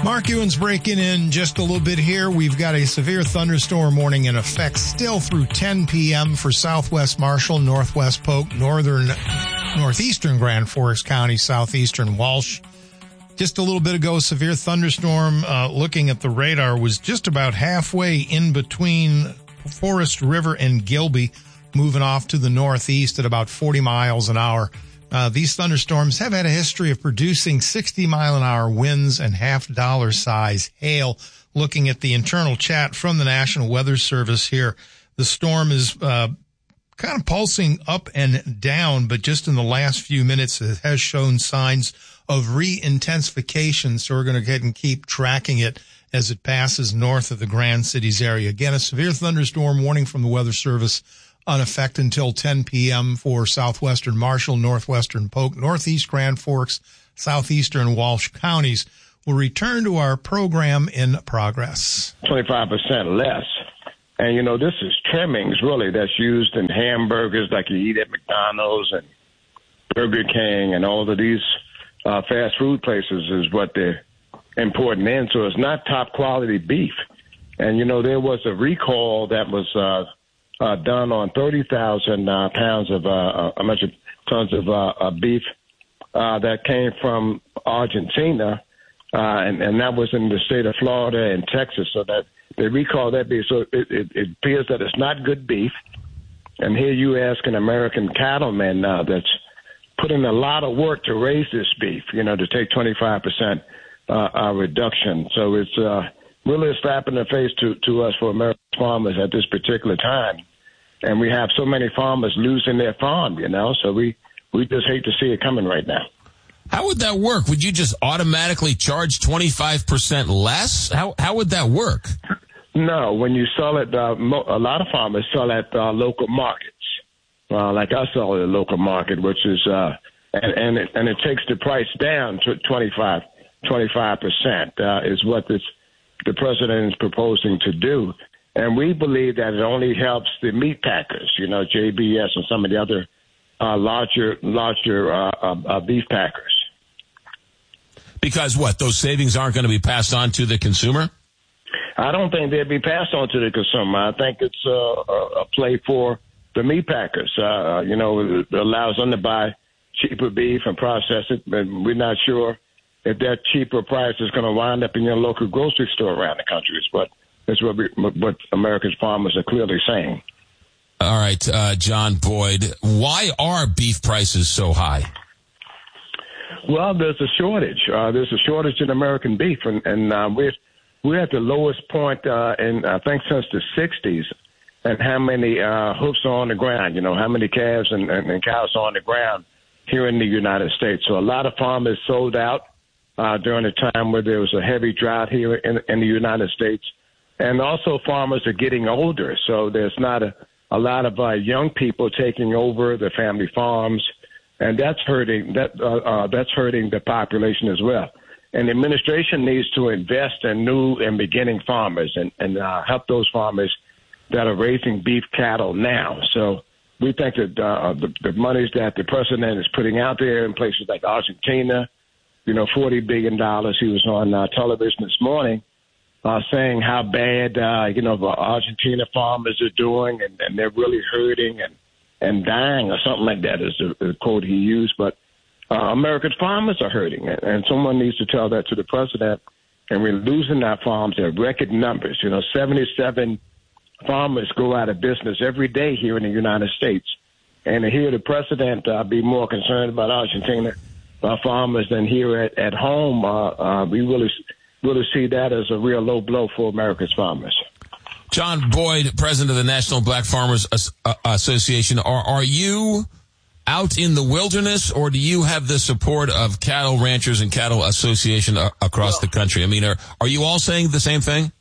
Mark Ewan's breaking in just a little bit here. We've got a severe thunderstorm warning in effect still through 10 p.m. for southwest Marshall, northwest Polk, northeastern Grand Forks County, southeastern Walsh. Just a little bit ago, severe thunderstorm, looking at the radar, was just about halfway in between Forest River and Gilby, moving off to the northeast at about 40 miles an hour. These thunderstorms have had a history of producing 60-mile-an-hour winds and half-dollar size hail. Looking at the internal chat from the National Weather Service here, the storm is kind of pulsing up and down, but just in the last few minutes it has shown signs of re-intensification, so we're going to go ahead and keep tracking it as it passes north of the Grand Cities area. Again, a severe thunderstorm warning from the Weather Service on effect until 10 p.m. for southwestern Marshall, northwestern Polk, northeast Grand Forks, southeastern Walsh counties. We'll return to our program in progress. 25% less. And, this is trimmings, really, that's used in hamburgers like you eat at McDonald's and Burger King and all of these fast food places is what they're importing in. So it's not top-quality beef. And, there was a recall that was done on 30,000 pounds of tons of beef that came from Argentina, and that was in the state of Florida and Texas. So that they recalled that beef. So it appears that it's not good beef. And here you ask an American cattleman that's put in a lot of work to raise this beef, to take 25% reduction. So it's really a slap in the face to us for American farmers at this particular time. And we have so many farmers losing their farm, so we just hate to see it coming right now. How would that work? Would you just automatically charge 25% less? How would that work? No, when you sell it, a lot of farmers sell at local markets, like I sell at a local market, which is and it takes the price down to 25% is what the president is proposing to do. And we believe that it only helps the meat packers, JBS and some of the other larger beef packers. Because what? Those savings aren't going to be passed on to the consumer? I don't think they'll be passed on to the consumer. I think it's a play for the meat packers. It allows them to buy cheaper beef and process it, but we're not sure if that cheaper price is going to wind up in your local grocery store around the country. That's what America's farmers are clearly saying. All right, John Boyd, why are beef prices so high? Well, there's a shortage. There's a shortage in American beef, and we're at the lowest point in I think since the 60s. And how many hoofs are on the ground? How many calves and cows are on the ground here in the United States? So a lot of farmers sold out during a time where there was a heavy drought here in the United States. And also farmers are getting older, so there's not a lot of young people taking over the family farms, and that's hurting the population as well. And the administration needs to invest in new and beginning farmers and help those farmers that are raising beef cattle now. So we think that the monies that the president is putting out there in places like Argentina, $40 billion. He was on television this morning. Saying how bad, the Argentina farmers are doing and they're really hurting and dying or something like that is the quote he used. But American farmers are hurting, and someone needs to tell that to the president. And we're losing our farms at record numbers. 77 farmers go out of business every day here in the United States. And to hear the president be more concerned about Argentina farmers than here at home, we really see that as a real low blow for America's farmers. John Boyd, president of the National Black Farmers Association, are you out in the wilderness, or do you have the support of cattle ranchers and cattle association across the country? I mean, are you all saying the same thing?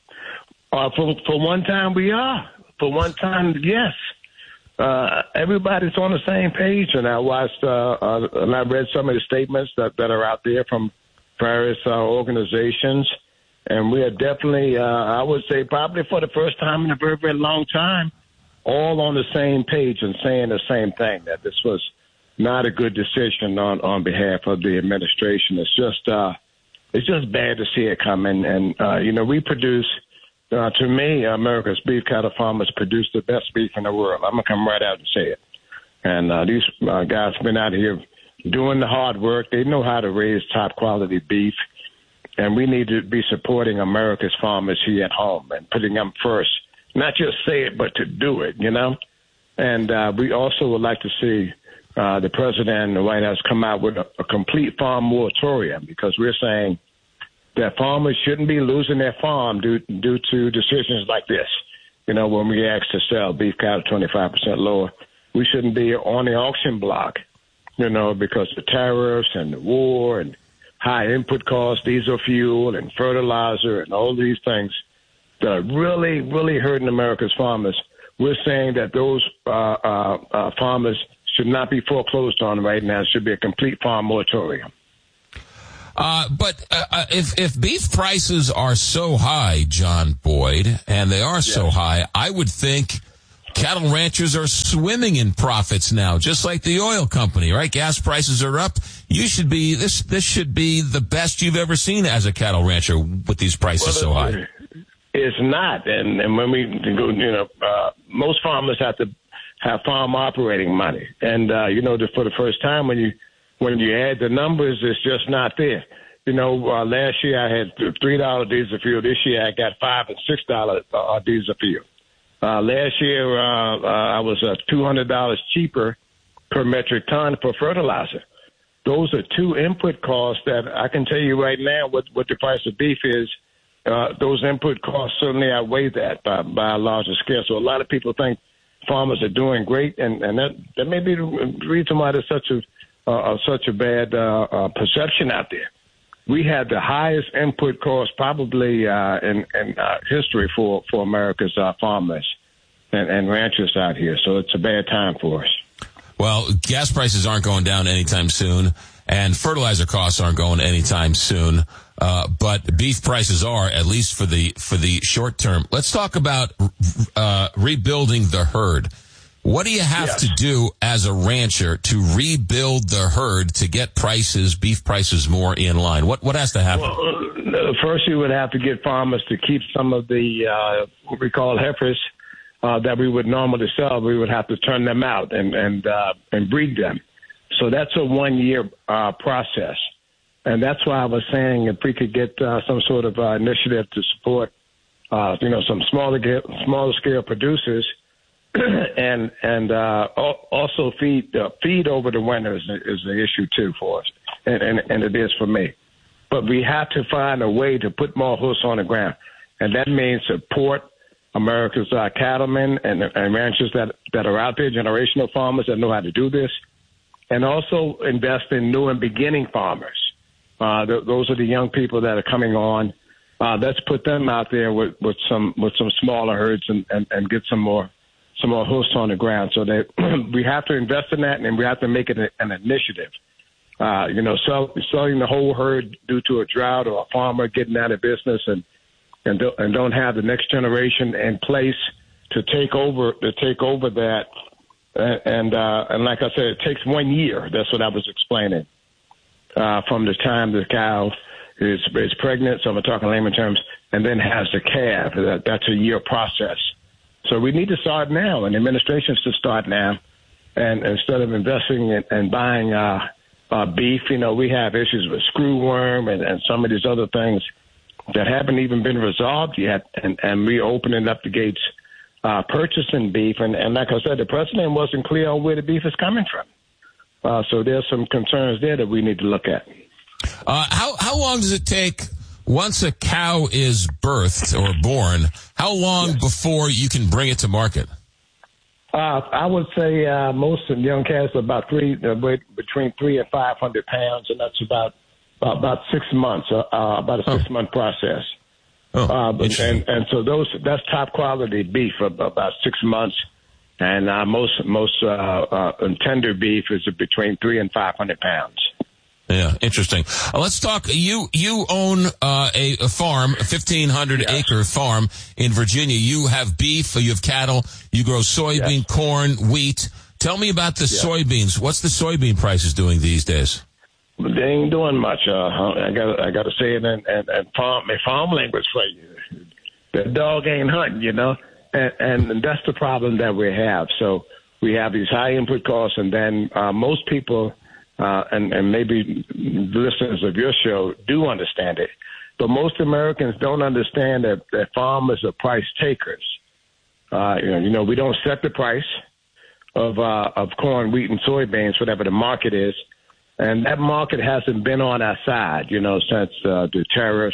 For one time, we are. For one time, yes. Everybody's on the same page, and I watched and I read some of the statements that are out there from various organizations, and we are definitely, I would say, probably for the first time in a very, very long time, all on the same page and saying the same thing, that this was not a good decision on behalf of the administration. It's just it's just bad to see it coming. And, we produce, to me, America's beef cattle farmers produce the best beef in the world. I'm going to come right out and say it. And these guys have been out here doing the hard work. They know how to raise top quality beef. And we need to be supporting America's farmers here at home and putting them first. Not just say it, but to do it, And we also would like to see the president and the White House come out with a complete farm moratorium, because we're saying that farmers shouldn't be losing their farm due to decisions like this. When we ask to sell beef cattle 25% lower, we shouldn't be on the auction block, because the tariffs and the war and high input costs, diesel fuel and fertilizer and all these things that are really, really hurting America's farmers. We're saying that those farmers should not be foreclosed on right now. It should be a complete farm moratorium. But if beef prices are so high, John Boyd, and they are so high, I would think cattle ranchers are swimming in profits now, just like the oil company, right? Gas prices are up. This should be the best you've ever seen as a cattle rancher with these prices so high. It's not. And when we go, most farmers have to have farm operating money. And, for the first time, when you add the numbers, it's just not there. Last year I had $3 diesel fuel. This year I got $5 and $6 diesel fuel. Last year I was $200 cheaper per metric ton for fertilizer. Those are two input costs that I can tell you right now what the price of beef is. Those input costs certainly outweigh that by a larger scale. So a lot of people think farmers are doing great, and that may be the reason why there's such a bad perception out there. We had the highest input cost probably in history for America's farmers and ranchers out here. So it's a bad time for us. Well, gas prices aren't going down anytime soon, and fertilizer costs aren't going anytime soon. But beef prices are, at least for the short term. Let's talk about rebuilding the herd. What do you have to do as a rancher to rebuild the herd to get beef prices more in line? What has to happen? Well, first you would have to get farmers to keep some of the what we call heifers that we would normally sell. We would have to turn them out and breed them. So that's a 1-year process. And that's why I was saying if we could get some sort of initiative to support, some smaller scale producers, and also feed over the winter is the issue too for us, and it is for me. But we have to find a way to put more hooves on the ground, and that means support America's cattlemen and ranchers that are out there, generational farmers that know how to do this, and also invest in new and beginning farmers. Those are the young people that are coming on. Let's put them out there with some smaller herds and get some more hooves on the ground. So that we have to invest in that, and we have to make it an initiative. Selling the whole herd due to a drought or a farmer getting out of business and don't have the next generation in place to take over that. And like I said, it takes 1 year. That's what I was explaining. From the time the cow is pregnant, so I'm talking layman terms, and then has the calf. That's a year process. So we need to start now, and the administration should start now. And instead of investing and buying beef, we have issues with screwworm and some of these other things that haven't even been resolved yet. And we're opening up the gates purchasing beef. And like I said, the president wasn't clear on where the beef is coming from. So there's some concerns there that we need to look at. How long does it take once a cow is birthed or born? How long before you can bring it to market? I would say most of the young calves are about between 300 and 500 pounds, and that's about 6 months. About a 6 month process. And so that's top quality beef about 6 months. And most tender beef is between 300 and 500 pounds. Yeah, interesting. Let's talk. You own a farm, a 1,500-acre farm in Virginia. You have beef, you have cattle, you grow soybean, corn, wheat. Tell me about the soybeans. What's the soybean prices doing these days? They ain't doing much. I got to say it in farm language for you. The dog ain't hunting, you know, and that's the problem that we have. So we have these high input costs, and then most people, and maybe listeners of your show do understand it, but most Americans don't understand that farmers are price takers. You know, we don't set the price of corn, wheat, and soybeans, whatever the market is. And that market hasn't been on our side, you know, since the tariffs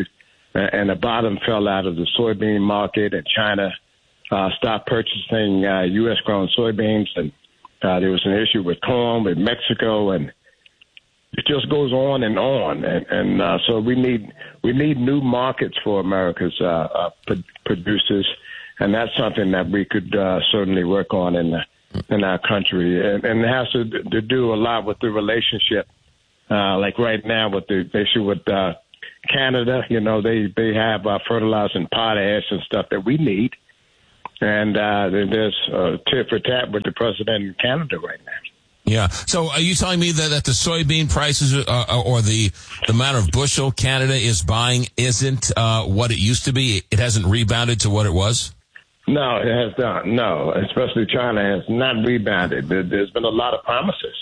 and the bottom fell out of the soybean market, and China stopped purchasing U.S.-grown soybeans, and there was an issue with corn with Mexico, and it just goes on and on. And so we need new markets for America's producers, and that's something that we could certainly work on in our country, and it has to do a lot with the relationship. Like right now with the issue with Canada, you know, they have fertilizer and potash and stuff that we need, and there's tit for tat with the president in Canada right now. Yeah. So are you telling me that the soybean prices or the amount of bushel Canada is buying isn't what it used to be? It hasn't rebounded to what it was? No, it has not. No, especially China has not rebounded. There's been a lot of promises.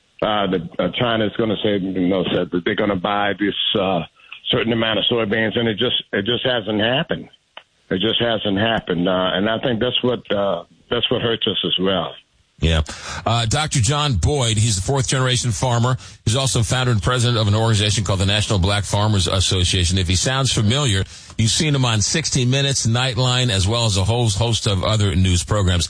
China is going to say, you know, said that they're going to buy this certain amount of soybeans, and it just hasn't happened. It just hasn't happened, and I think that's what hurts us as well. Yeah. Dr. John Boyd, he's the fourth generation farmer. He's also founder and president of an organization called the National Black Farmers Association. If he sounds familiar, you've seen him on 60 Minutes, Nightline, as well as a whole host of other news programs.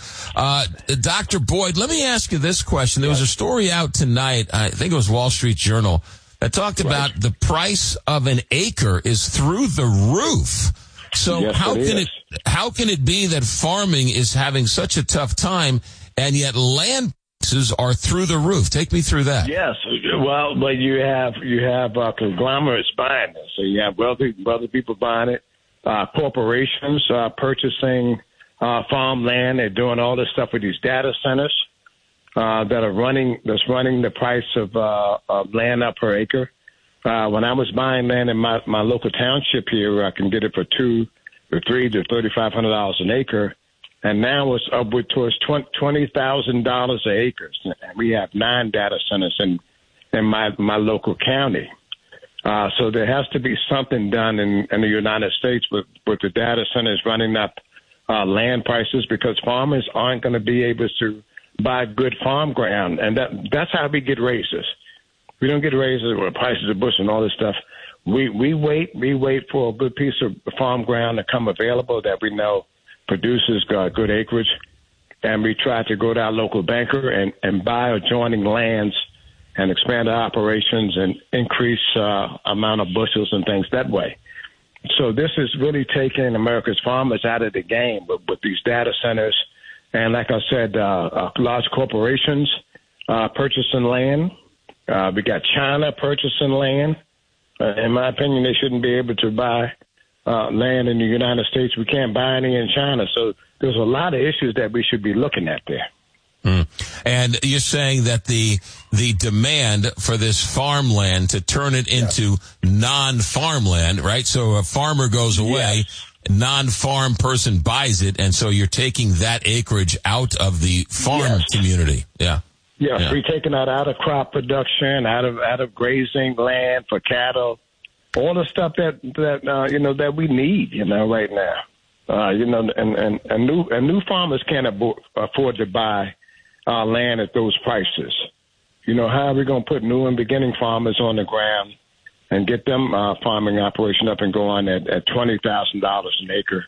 Dr. Boyd, let me ask you this question. There was a story out tonight, I think it was Wall Street Journal, that talked about the price of an acre is through the roof. So yes, how can it be that farming is having such a tough time, and yet land prices are through the roof? Take me through that. Yes, well, but you have conglomerates buying this. So you have wealthy people buying it, corporations purchasing farmland. They're doing all this stuff with these data centers that's running the price of land up per acre. When I was buying land in my local township here, I can get it for $2,000 to $3,000 to $3,500 an acre. And now it's upward towards $20,000 an acre. And we have 9 data centers in my local county. So there has to be something done in the United States with the data centers running up land prices, because farmers aren't going to be able to buy good farm ground. And that's how we get raises. We don't get raises with prices of bushel and all this stuff. We wait for a good piece of farm ground to come available that we know produces good acreage, and we try to go to our local banker and buy adjoining lands and expand our operations and increase amount of bushels and things that way. So this is really taking America's farmers out of the game with these data centers. And like I said, large corporations purchasing land. We got China purchasing land. In my opinion, they shouldn't be able to buy land in the United States. We can't buy any in China. So there's a lot of issues that we should be looking at there. And you're saying that the demand for this farmland to turn it into non-farmland, right? So a farmer goes away, non-farm person buys it, and so you're taking that acreage out of the farm community. Yeah. Yes, we're taking that out of crop production, out of grazing land for cattle, all the stuff that we need, right now. And new farmers can't afford to buy land at those prices. How are we going to put new and beginning farmers on the ground and get them farming operation up and going at $20,000 an acre?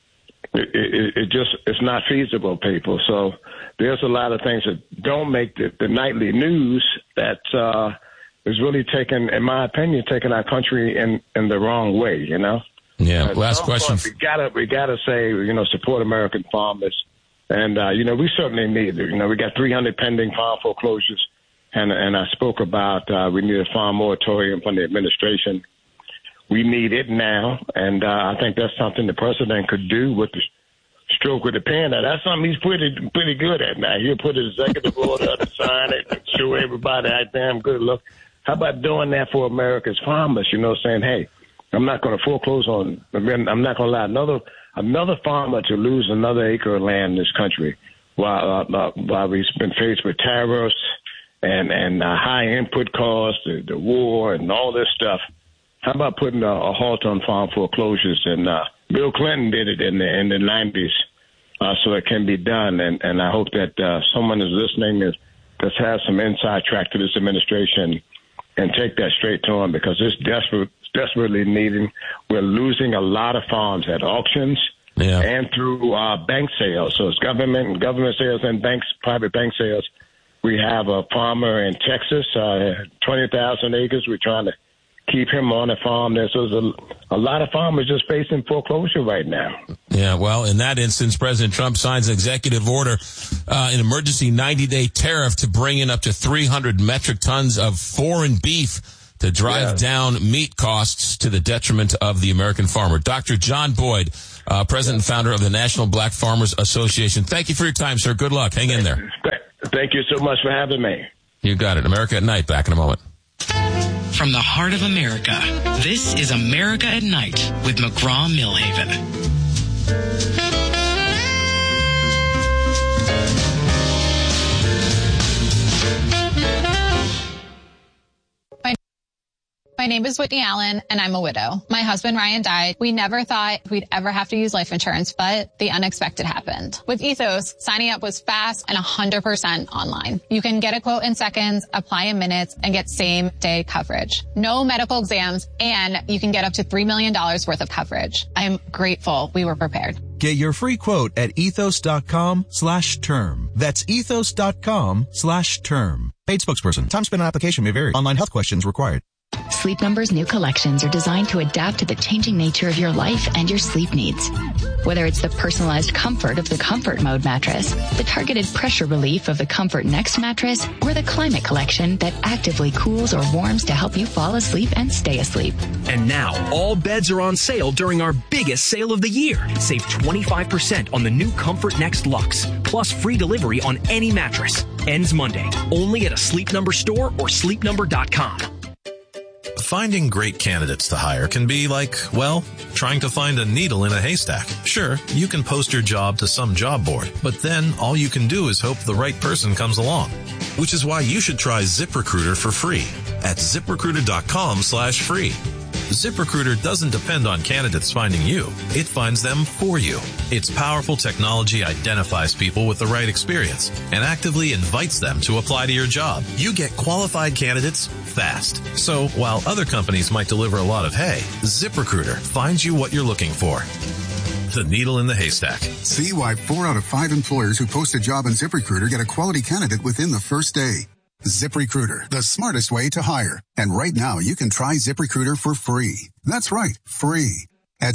It's not feasible, people. So there's a lot of things that don't make the nightly news that is really taking, in my opinion, taking our country in the wrong way. Yeah. Last question. We gotta say, support American farmers, and we certainly need it. We got 300 pending farm foreclosures, and I spoke about we need a farm moratorium from the administration. We need it now, and I think that's something the president could do with the stroke of the pen. Now, that's something he's pretty good at now. He'll put an executive order up and sign it and show everybody how damn good it looks. How about doing that for America's farmers? Saying, hey, I'm not going to foreclose on. I'm not going to allow another farmer to lose another acre of land in this country while we've been faced with tariffs and high input costs, the war, and all this stuff. How about putting a halt on farm foreclosures? And Bill Clinton did it in the 90s, so it can be done. And I hope that someone is listening that has some inside track to this administration and take that straight to them, because it's desperately needing. We're losing a lot of farms at auctions and through bank sales. So it's government sales and private bank sales. We have a farmer in Texas, 20,000 acres. We're trying to keep him on a farm there. So there's a lot of farmers just facing foreclosure right now. Yeah, well, in that instance, President Trump signs an executive order, an emergency 90-day tariff to bring in up to 300 metric tons of foreign beef to drive down meat costs to the detriment of the American farmer. Dr. John Boyd, president and founder of the National Black Farmers Association. Thank you for your time, sir. Good luck. Hang in there. Thank you so much for having me. You got it. America at Night. Back in a moment. From the heart of America, this is America at Night with McGraw-Millhaven. My name is Whitney Allen, and I'm a widow. My husband, Ryan, died. We never thought we'd ever have to use life insurance, but the unexpected happened. With Ethos, signing up was fast and 100% online. You can get a quote in seconds, apply in minutes, and get same-day coverage. No medical exams, and you can get up to $3 million worth of coverage. I'm grateful we were prepared. Get your free quote at ethos.com/term. That's ethos.com/term. Paid spokesperson. Time spent on application may vary. Online health questions required. Sleep Number's new collections are designed to adapt to the changing nature of your life and your sleep needs. Whether it's the personalized comfort of the Comfort Mode mattress, the targeted pressure relief of the Comfort Next mattress, or the Climate Collection that actively cools or warms to help you fall asleep and stay asleep. And now, all beds are on sale during our biggest sale of the year. Save 25% on the new Comfort Next Luxe, plus free delivery on any mattress. Ends Monday, only at a Sleep Number store or sleepnumber.com. Finding great candidates to hire can be like, well, trying to find a needle in a haystack. Sure, you can post your job to some job board, but then all you can do is hope the right person comes along. Which is why you should try ZipRecruiter for free at ZipRecruiter.com/free. ZipRecruiter doesn't depend on candidates finding you. It finds them for you. Its powerful technology identifies people with the right experience and actively invites them to apply to your job. You get qualified candidates fast. So while other companies might deliver a lot of hay, ZipRecruiter finds you what you're looking for. The needle in the haystack. See why 4 out of 5 employers who post a job on ZipRecruiter get a quality candidate within the first day. ZipRecruiter, the smartest way to hire. And right now, you can try ZipRecruiter for free. That's right, free. At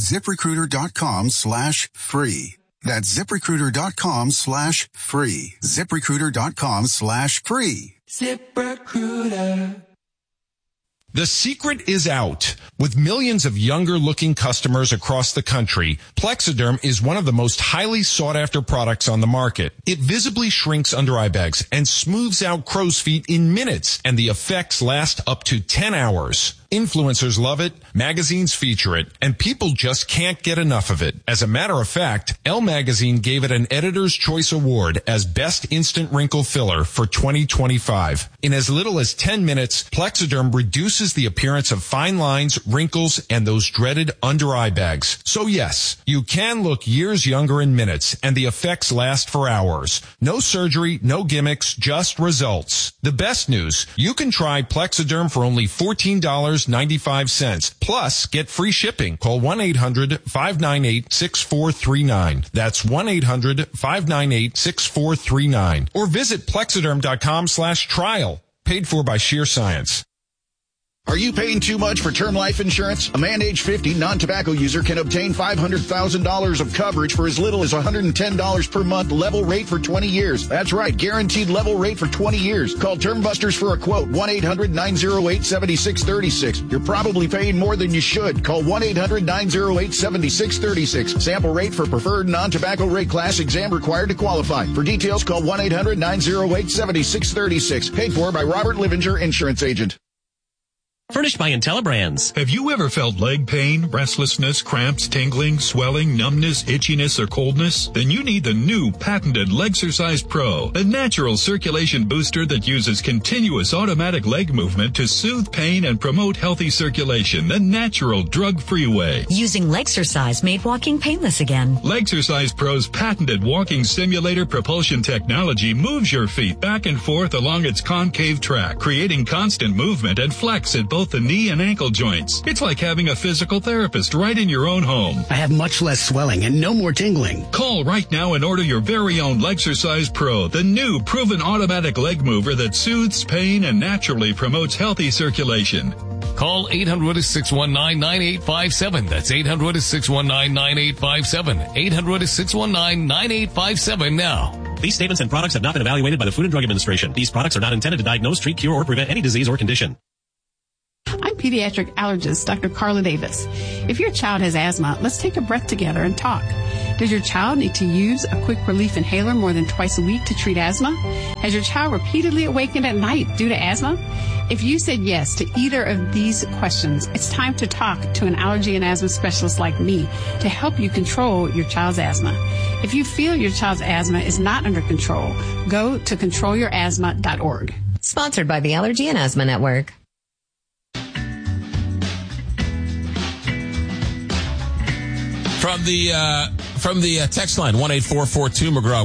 ZipRecruiter.com/free. That's ZipRecruiter.com/free. ZipRecruiter.com/free. ZipRecruiter. The secret is out. With millions of younger-looking customers across the country, Plexiderm is one of the most highly sought-after products on the market. It visibly shrinks under eye bags and smooths out crow's feet in minutes, and the effects last up to 10 hours. Influencers love it, magazines feature it, and people just can't get enough of it. As a matter of fact, Elle Magazine gave it an Editor's Choice Award as Best Instant Wrinkle Filler for 2025. In as little as 10 minutes, Plexiderm reduces the appearance of fine lines, wrinkles, and those dreaded under-eye bags. So yes, you can look years younger in minutes, and the effects last for hours. No surgery, no gimmicks, just results. The best news, you can try Plexiderm for only $14.95. Plus, get free shipping. Call 1-800-598-6439. That's 1-800-598-6439. Or visit Plexiderm.com/trial. Paid for by Sheer Science. Are you paying too much for term life insurance? A man age 50 non-tobacco user can obtain $500,000 of coverage for as little as $110 per month, level rate for 20 years. That's right, guaranteed level rate for 20 years. Call Term Busters for a quote, 1-800-908-7636. You're probably paying more than you should. Call 1-800-908-7636. Sample rate for preferred non-tobacco rate class, exam required to qualify. For details, call 1-800-908-7636. Paid for by Robert Livinger, Insurance Agent. Furnished by IntelliBrands. Have you ever felt leg pain, restlessness, cramps, tingling, swelling, numbness, itchiness, or coldness? Then you need the new patented Legsercise Pro, a natural circulation booster that uses continuous automatic leg movement to soothe pain and promote healthy circulation the natural, drug-free way. Using Legsercise made walking painless again. Legsercise Pro's patented walking simulator propulsion technology moves your feet back and forth along its concave track, creating constant movement and flex at both the knee and ankle joints. It's like having a physical therapist right in your own home. I have much less swelling and no more tingling. Call right now and order your very own Legsercise Pro, the new proven automatic leg mover that soothes pain and naturally promotes healthy circulation. Call 800-619-9857. That's 800-619-9857. 800-619-9857 now. These statements and products have not been evaluated by the Food and Drug Administration. These products are not intended to diagnose, treat, cure, or prevent any disease or condition. I'm pediatric allergist Dr. Carla Davis. If your child has asthma, let's take a breath together and talk. Does your child need to use a quick relief inhaler more than twice a week to treat asthma? Has your child repeatedly awakened at night due to asthma? If you said yes to either of these questions, it's time to talk to an allergy and asthma specialist like me to help you control your child's asthma. If you feel your child's asthma is not under control, go to controlyourasthma.org. Sponsored by the Allergy and Asthma Network. From the text line, 1-844-2-McGraw,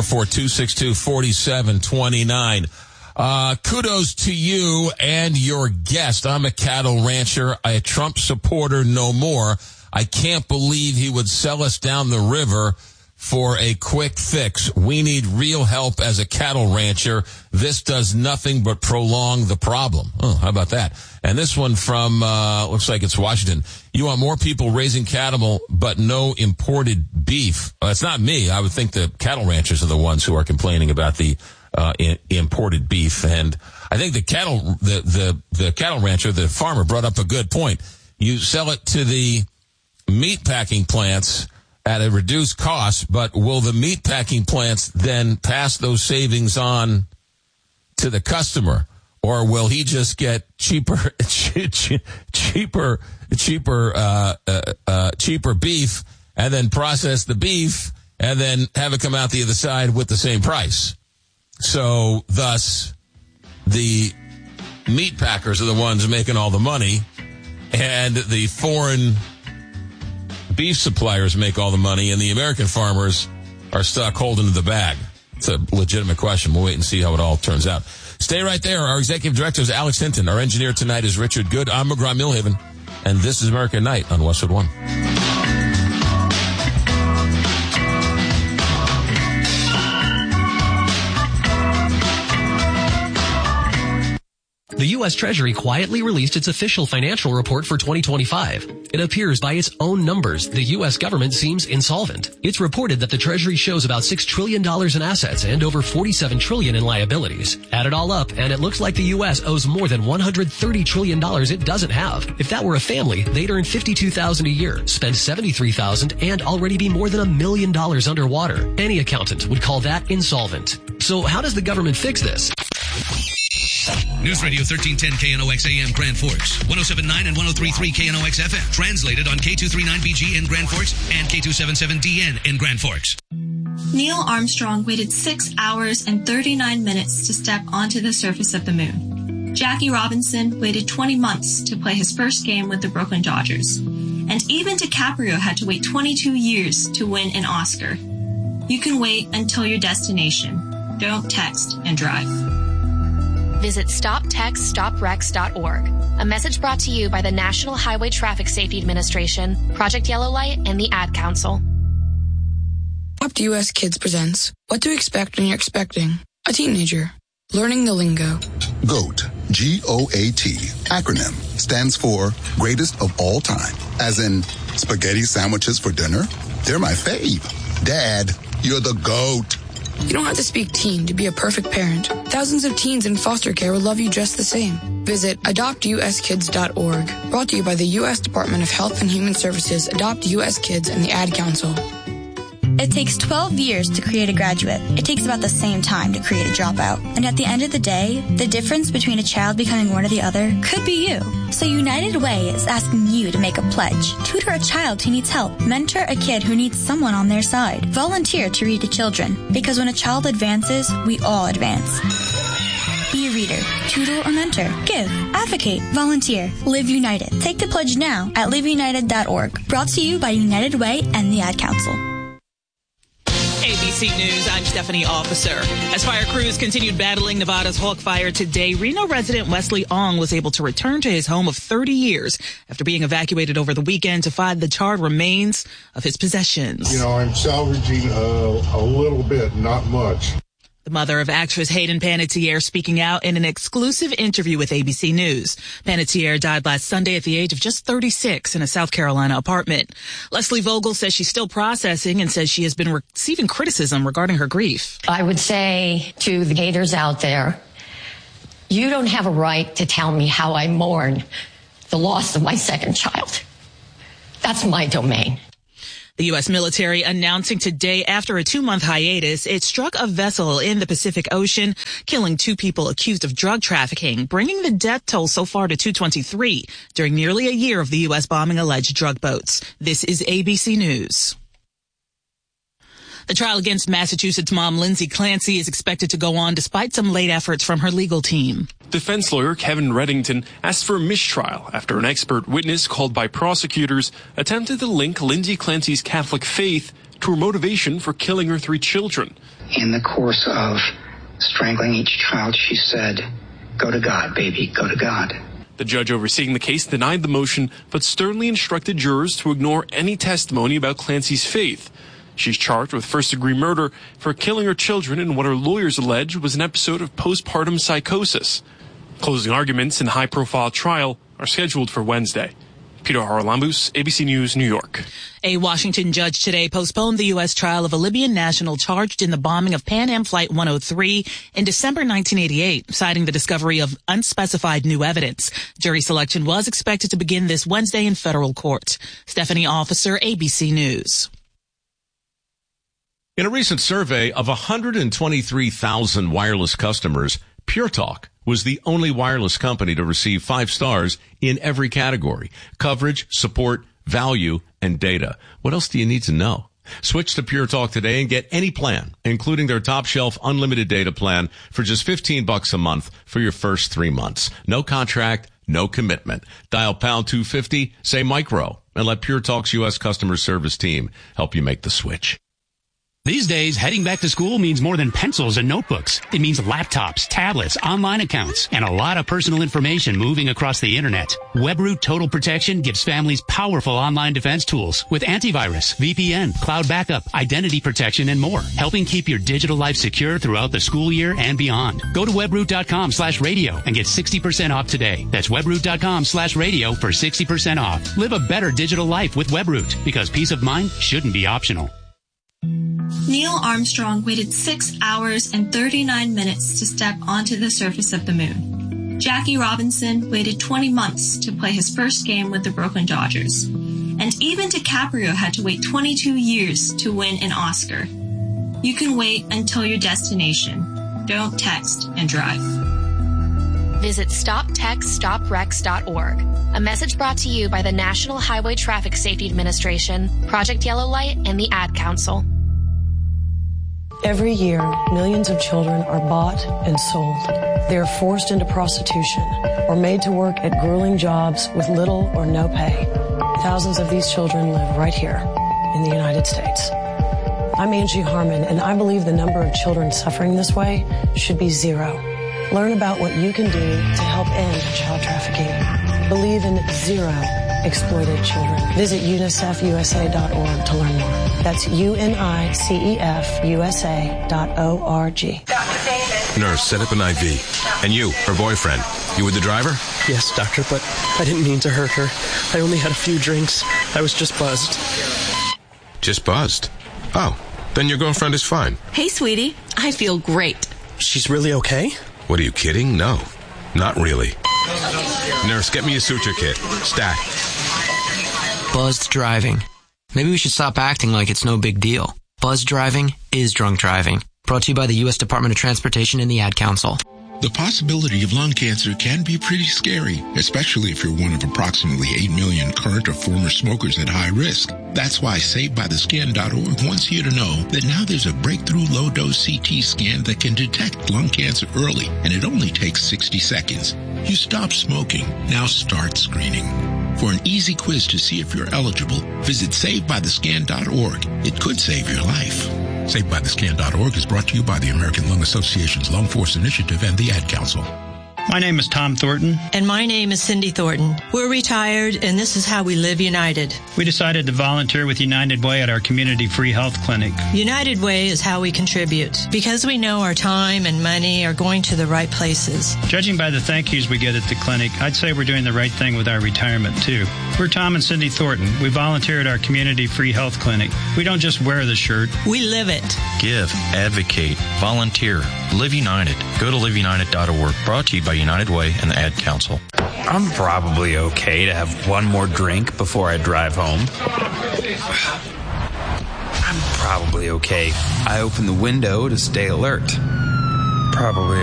1-844-262-4729. Kudos to you and your guest. I'm a cattle rancher, a Trump supporter no more. I can't believe he would sell us down the river for a quick fix. We need real help as a cattle rancher. This does nothing but prolong the problem. Oh, how about that? And this one from, looks like it's Washington. You want more people raising cattle, but no imported beef. It's not me. I would think the cattle ranchers are the ones who are complaining about the imported beef. And I think the cattle rancher, the farmer, brought up a good point. You sell it to the meat packing plants at a reduced cost, but will the meat packing plants then pass those savings on to the customer, or will he just get cheaper beef and then process the beef and then have it come out the other side with the same price? So thus, the meat packers are the ones making all the money, and the foreign beef suppliers make all the money, and the American farmers are stuck holding the bag. It's a legitimate question. We'll wait and see how it all turns out. Stay right there. Our executive director is Alex Hinton. Our engineer tonight is Richard Good. I'm McGraw Millhaven, and this is America at Night on Westwood One. The U.S. Treasury quietly released its official financial report for 2025. It appears by its own numbers, the U.S. government seems insolvent. It's reported that the Treasury shows about $6 trillion in assets and over $47 trillion in liabilities. Add it all up, and it looks like the U.S. owes more than $130 trillion it doesn't have. If that were a family, they'd earn $52,000 a year, spend $73,000, and already be more than $1 million underwater. Any accountant would call that insolvent. So how does the government fix this? News Radio 1310 KNOX AM Grand Forks, 107.9 and 103.3 KNOX FM. Translated on K239BG in Grand Forks and K277DN in Grand Forks. Neil Armstrong waited 6 hours and 39 minutes to step onto the surface of the moon. Jackie Robinson waited 20 months to play his first game with the Brooklyn Dodgers. And even DiCaprio had to wait 22 years to win an Oscar. You can wait until your destination. Don't text and drive. Visit StopTextStopWrecks.org. A message brought to you by the National Highway Traffic Safety Administration, Project Yellow Light, and the Ad Council. Adopt US Kids presents What to Expect When You're Expecting a Teenager. Learning the lingo. GOAT, G-O-A-T, acronym, stands for Greatest of All Time. As in, spaghetti sandwiches for dinner? They're my fave. Dad, you're the GOAT. You don't have to speak teen to be a perfect parent. Thousands of teens in foster care will love you just the same. Visit adoptuskids.org. Brought to you by the U.S. Department of Health and Human Services, Adopt U.S. Kids, and the Ad Council. It takes 12 years to create a graduate. It takes about the same time to create a dropout. And at the end of the day, the difference between a child becoming one or the other could be you. So United Way is asking you to make a pledge. Tutor a child who needs help. Mentor a kid who needs someone on their side. Volunteer to read to children. Because when a child advances, we all advance. Be a reader, tutor or mentor. Give, advocate, volunteer. Live United. Take the pledge now at liveunited.org. Brought to you by United Way and the Ad Council. ABC News, I'm Stephanie Officer. As fire crews continued battling Nevada's Hawk Fire today, Reno resident Wesley Ong was able to return to his home of 30 years after being evacuated over the weekend to find the charred remains of his possessions. You know, I'm salvaging a little bit, not much. The mother of actress Hayden Panettiere speaking out in an exclusive interview with ABC News. Panettiere died last Sunday at the age of just 36 in a South Carolina apartment. Leslie Vogel says she's still processing and says she has been receiving criticism regarding her grief. I would say to the haters out there, you don't have a right to tell me how I mourn the loss of my second child. That's my domain. The U.S. military announcing today after a 2-month hiatus, it struck a vessel in the Pacific Ocean, killing 2 people accused of drug trafficking, bringing the death toll so far to 223 during nearly a year of the U.S. bombing alleged drug boats. This is ABC News. The trial against Massachusetts mom Lindsay Clancy is expected to go on despite some late efforts from her legal team. Defense lawyer Kevin Reddington asked for a mistrial after an expert witness called by prosecutors attempted to link Lindsay Clancy's Catholic faith to her motivation for killing her 3 children. In the course of strangling each child, she said, "Go to God, baby, go to God." The judge overseeing the case denied the motion, but sternly instructed jurors to ignore any testimony about Clancy's faith. She's charged with first-degree murder for killing her children in what her lawyers allege was an episode of postpartum psychosis. Closing arguments in the high-profile trial are scheduled for Wednesday. Peter Haralambous, ABC News, New York. A Washington judge today postponed the U.S. trial of a Libyan national charged in the bombing of Pan Am Flight 103 in December 1988, citing the discovery of unspecified new evidence. Jury selection was expected to begin this Wednesday in federal court. Stephanie Officer, ABC News. In a recent survey of 123,000 wireless customers, Pure Talk was the only wireless company to receive 5 stars in every category: coverage, support, value, and data. What else do you need to know? Switch to Pure Talk today and get any plan, including their top shelf unlimited data plan for just $15 a month for your first 3 months. No contract, no commitment. Dial pound 250, say micro, and let Pure Talk's U.S. customer service team help you make the switch. These days, heading back to school means more than pencils and notebooks. It means laptops, tablets, online accounts, and a lot of personal information moving across the internet. WebRoot Total Protection gives families powerful online defense tools with antivirus, VPN, cloud backup, identity protection, and more, helping keep your digital life secure throughout the school year and beyond. Go to webroot.com/radio and get 60% off today. That's webroot.com/radio for 60% off. Live a better digital life with WebRoot, because peace of mind shouldn't be optional. Neil Armstrong waited 6 hours and 39 minutes to step onto the surface of the moon. Jackie Robinson waited 20 months to play his first game with the Brooklyn Dodgers. And even DiCaprio had to wait 22 years to win an Oscar. You can wait until your destination. Don't text and drive. Visit StopTextStopWrecks.org. A message brought to you by the National Highway Traffic Safety Administration, Project Yellow Light, and the Ad Council. Every year, millions of children are bought and sold. They are forced into prostitution or made to work at grueling jobs with little or no pay. Thousands of these children live right here in the United States. I'm Angie Harmon, and I believe the number of children suffering this way should be 0. Learn about what you can do to help end child trafficking. Believe in 0 exploited children. Visit UNICEFUSA.org to learn more. That's UNICEFUSA.org. Nurse, set up an IV. And you, her boyfriend, you were the driver? Yes, doctor, but I didn't mean to hurt her. I only had a few drinks. I was just buzzed. Just buzzed? Oh, then your girlfriend is fine. Hey, sweetie. I feel great. She's really okay? What, are you kidding? No, not really. Nurse, get me a suture kit. Stat. Buzzed driving. Maybe we should stop acting like it's no big deal. Buzz driving is drunk driving. Brought to you by the U.S. Department of Transportation and the Ad Council. The possibility of lung cancer can be pretty scary, especially if you're one of approximately 8 million current or former smokers at high risk. That's why SaveByTheScan.org wants you to know that now there's a breakthrough low-dose CT scan that can detect lung cancer early, and it only takes 60 seconds. You stop smoking. Now start screening. For an easy quiz to see if you're eligible, visit SaveByTheScan.org. It could save your life. SaveByTheScan.org is brought to you by the American Lung Association's Lung Force Initiative and the Ad Council. My name is Tom Thornton. And my name is Cindy Thornton. We're retired, and this is how we live united. We decided to volunteer with United Way at our community free health clinic. United Way is how we contribute, because we know our time and money are going to the right places. Judging by the thank yous we get at the clinic, I'd say we're doing the right thing with our retirement, too. We're Tom and Cindy Thornton. We volunteer at our community free health clinic. We don't just wear the shirt. We live it. Give, advocate, volunteer, Live United. Go to liveunited.org. Brought to you by United Way and the Ad Council. I'm probably okay to have one more drink before I drive home. I'm probably okay. I open the window to stay alert. Probably